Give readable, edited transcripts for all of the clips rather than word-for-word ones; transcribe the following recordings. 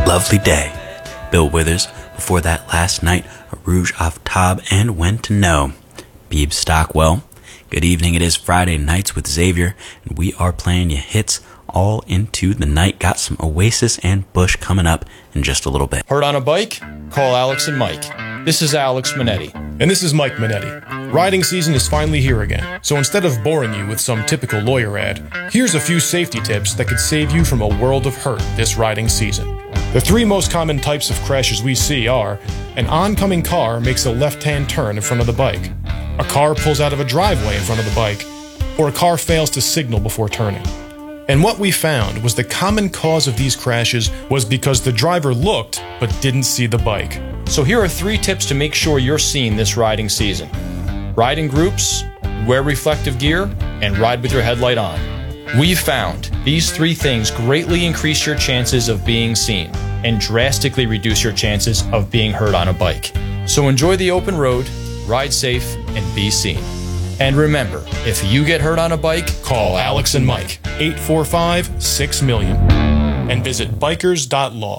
Lovely Day, Bill Withers. Before that, Last Night, a Rouge Aftab, and When to Know, Beeb Stockwell. Good evening, it is Friday Nights with Xavier, and we are playing you hits all into the night. Got some Oasis and Bush coming up in just a little bit. Hurt on a bike? Call Alex and Mike. This is Alex Minetti. And this is Mike Minetti. Riding season is finally here again, so instead of boring you with some typical lawyer ad, here's a few safety tips that could save you from a world of hurt this riding season. The three most common types of crashes we see are: an oncoming car makes a left-hand turn in front of the bike, a car pulls out of a driveway in front of the bike, or a car fails to signal before turning. And what we found was the common cause of these crashes was because the driver looked but didn't see the bike. So here are 3 tips to make sure you're seen this riding season. Ride in groups, wear reflective gear, and ride with your headlight on. We've found these 3 things greatly increase your chances of being seen and drastically reduce your chances of being hurt on a bike. So enjoy the open road, ride safe, and be seen. And remember, if you get hurt on a bike, Call Alex and Mike, 845-6-million, and visit bikers.law.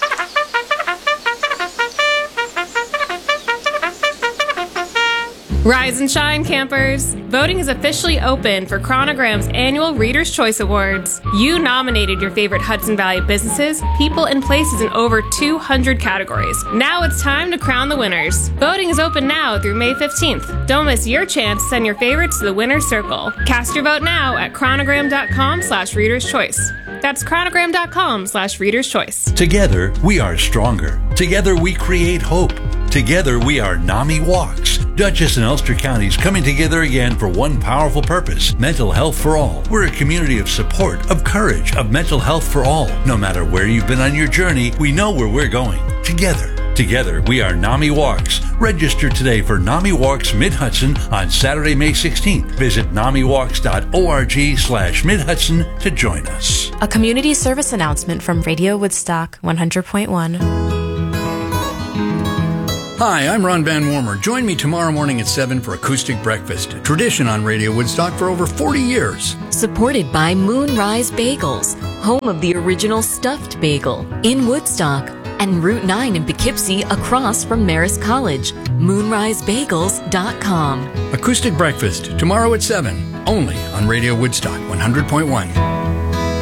Rise and shine, campers! Voting is officially open for Chronogram's annual Reader's Choice Awards. You nominated your favorite Hudson Valley businesses, people, and places in over 200 categories. Now it's time to crown the winners. Voting is open now through May 15th. Don't miss your chance to send your favorites to the winner's circle. Cast your vote now at chronogram.com/Reader's Choice. That's chronogram.com/Reader's Choice. Together, we are stronger. Together, we create hope. Together, we are NAMI Walks. Dutchess and Ulster counties coming together again for one powerful purpose: mental health for all. We're a community of support, of courage, of mental health for all. No matter where you've been on your journey, we know where we're going. Together, we are NAMI Walks. Register today for NAMI Walks Mid-Hudson on Saturday, May 16th. Visit namiwalks.org/Mid-Hudson to join us. A community service announcement from Radio Woodstock 100.1. Hi, I'm Ron Van Wormer. Join me tomorrow morning at 7 for Acoustic Breakfast, a tradition on Radio Woodstock for over 40 years. Supported by Moonrise Bagels, home of the original stuffed bagel, in Woodstock, and Route 9 in Poughkeepsie across from Marist College. MoonriseBagels.com. Acoustic Breakfast, tomorrow at 7, only on Radio Woodstock 100.1.